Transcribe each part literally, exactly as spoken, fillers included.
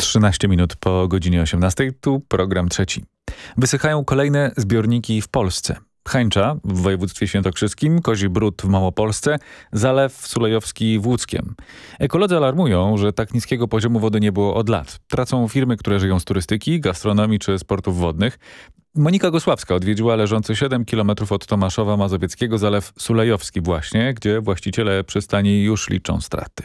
trzynaście minut po godzinie osiemnastej, tu program trzeci. Wysychają kolejne zbiorniki w Polsce. Hańcza w województwie świętokrzyskim, Kozi Bród w Małopolsce, Zalew Sulejowski w Łódzkiem. Ekolodzy alarmują, że tak niskiego poziomu wody nie było od lat. Tracą firmy, które żyją z turystyki, gastronomii czy sportów wodnych. Monika Gosławska odwiedziła leżący siedem kilometrów od Tomaszowa Mazowieckiego Zalew Sulejowski właśnie, gdzie właściciele przystani już liczą straty.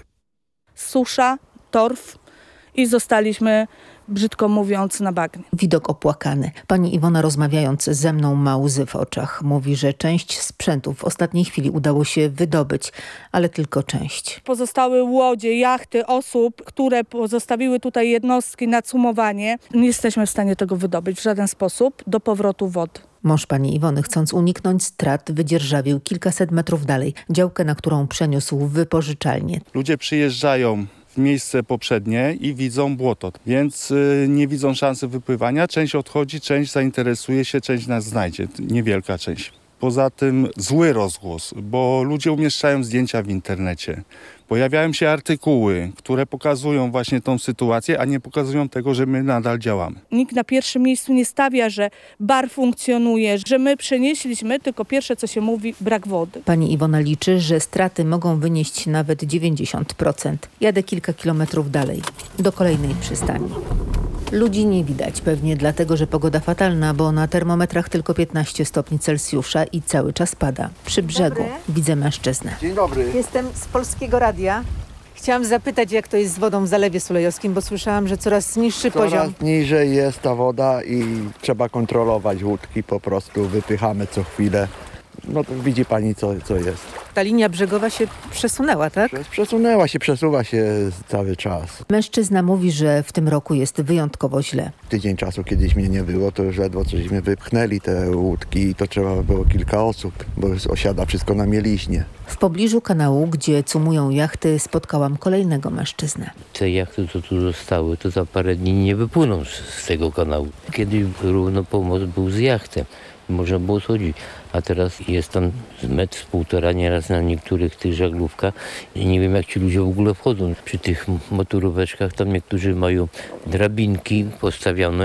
Susza, torf i zostaliśmy, brzydko mówiąc, na bagnie. Widok opłakany. Pani Iwona, rozmawiając ze mną, ma łzy w oczach. Mówi, że część sprzętu w ostatniej chwili udało się wydobyć, ale tylko część. Pozostały łodzie, jachty osób, które pozostawiły tutaj jednostki na cumowanie. Nie jesteśmy w stanie tego wydobyć w żaden sposób do powrotu wody. Mąż pani Iwony, chcąc uniknąć strat, wydzierżawił kilkaset metrów dalej działkę, na którą przeniósł wypożyczalnię. Ludzie przyjeżdżają w miejsce poprzednie i widzą błoto, więc y, nie widzą szansy wypływania. Część odchodzi, część zainteresuje się, część nas znajdzie. Niewielka część. Poza tym zły rozgłos, bo ludzie umieszczają zdjęcia w internecie. Pojawiają się artykuły, które pokazują właśnie tą sytuację, a nie pokazują tego, że my nadal działamy. Nikt na pierwszym miejscu nie stawia, że bar funkcjonuje, że my przenieśliśmy, tylko pierwsze co się mówi, brak wody. Pani Iwona liczy, że straty mogą wynieść nawet dziewięćdziesiąt procent. Jadę kilka kilometrów dalej, do kolejnej przystani. Ludzi nie widać, pewnie dlatego, że pogoda fatalna, bo na termometrach tylko piętnaście stopni Celsjusza i cały czas pada. Przy brzegu Dobry. widzę mężczyznę. Dzień dobry. Jestem z Polskiego Radia. Chciałam zapytać, jak to jest z wodą w Zalewie Sulejowskim, bo słyszałam, że coraz niższy Coraz poziom. niżej jest ta woda i trzeba kontrolować łódki, po prostu wypychamy co chwilę. No to widzi pani, co, co jest. Ta linia brzegowa się przesunęła, tak? Przes- Przesunęła się, przesuwa się cały czas. Mężczyzna mówi, że w tym roku jest wyjątkowo źle. Tydzień czasu kiedyś mnie nie było, to już ledwo cośmy wypchnęli te łódki i to trzeba było kilka osób, bo osiada wszystko na mieliźnie. W pobliżu kanału, gdzie cumują jachty, spotkałam kolejnego mężczyznę. Te jachty, co tu zostały, to za parę dni nie wypłyną z, z tego kanału. Kiedyś równo pomoc był z jachtem. Można było schodzić, a teraz jest tam z metr, z półtora nieraz na niektórych tych żaglówkach. I nie wiem, jak ci ludzie w ogóle wchodzą. Przy tych motoróweczkach tam niektórzy mają drabinki postawione.